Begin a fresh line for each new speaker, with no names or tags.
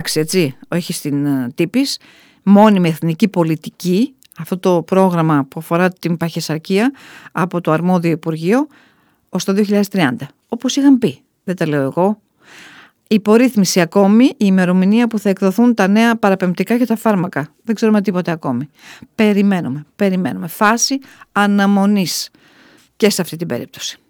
πράξη, έτσι, όχι στην τύπης, μόνιμη εθνική πολιτική, αυτό το πρόγραμμα που αφορά την παχυσαρκία από το αρμόδιο Υπουργείο ως το 2030. Όπως είχαν πει, δεν τα λέω εγώ. Υπορρύθμιση ακόμη η ημερομηνία που θα εκδοθούν τα νέα παραπεμπτικά και τα φάρμακα. Δεν ξέρουμε τίποτα ακόμη. Περιμένουμε. Φάση αναμονής και σε αυτή την περίπτωση.